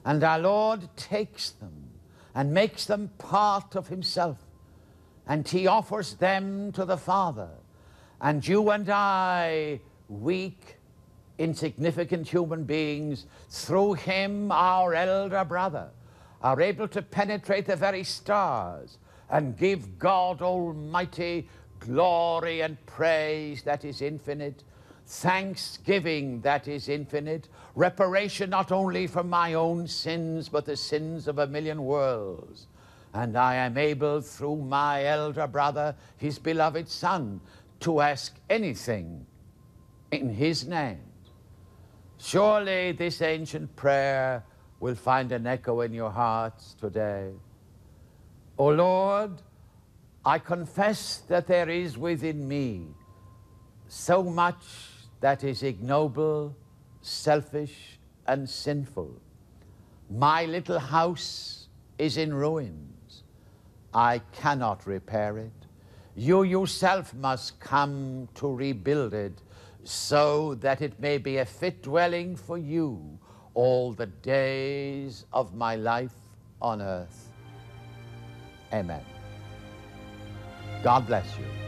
And our Lord takes them and makes them part of himself. And he offers them to the Father. And you and I, weak, insignificant human beings, through him, our elder brother, are able to penetrate the very stars and give God Almighty glory and praise that is infinite, thanksgiving that is infinite, reparation not only for my own sins, but the sins of a million worlds. And I am able, through my elder brother, his beloved Son, to ask anything in his name. Surely this ancient prayer will find an echo in your hearts today. O Lord, I confess that there is within me so much that is ignoble, selfish, and sinful. My little house is in ruins. I cannot repair it. You yourself must come to rebuild it so that it may be a fit dwelling for you all the days of my life on earth. Amen. God bless you.